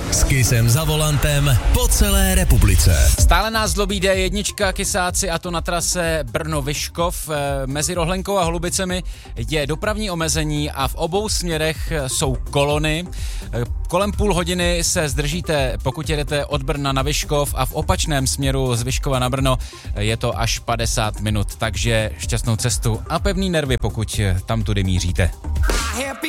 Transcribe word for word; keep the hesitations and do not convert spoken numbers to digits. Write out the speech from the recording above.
S Kissem za volantem po celé republice. Stále nás zlobí dé jedna kysáci, a to na trase Brno-Vyškov. Mezi Rohlenkou a Holubicemi je dopravní omezení a v obou směrech jsou kolony. Kolem půl hodiny se zdržíte, pokud jedete od Brna na Vyškov, a v opačném směru z Vyškova na Brno je to až padesát minut, takže šťastnou cestu a pevný nervy, pokud tam tudy míříte.